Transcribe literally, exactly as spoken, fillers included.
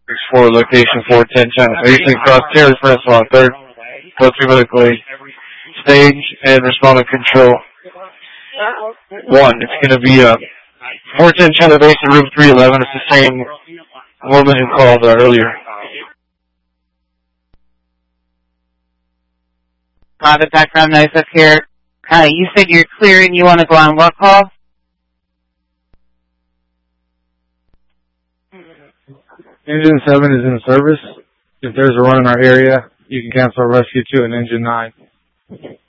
Explore location four ten, channel facing across Terry Francois third. Go through medically. Stage and respond to control. One, it's going to be uh, four ten channel facing room three eleven. It's the same woman who called uh, earlier. Private background noise up here. Uh, you said you're clear and you want to go on what call? Engine seven is in service. If there's a run in our area, you can cancel rescue two and engine nine.